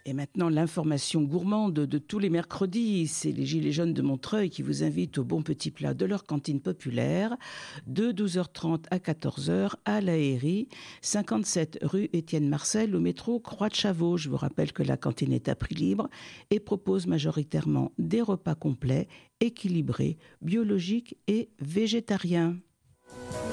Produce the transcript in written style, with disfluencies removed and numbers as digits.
Et maintenant, l'information gourmande de tous les mercredis, c'est les Gilets jaunes de Montreuil qui vous invitent au bon petit plat de leur cantine populaire de 12h30 à 14h à la Herrie, 57 rue Étienne Marcel au métro Croix de Chavaux. Je vous rappelle que la cantine est à prix libre et propose majoritairement des repas complets, équilibrés, biologiques et végétariens.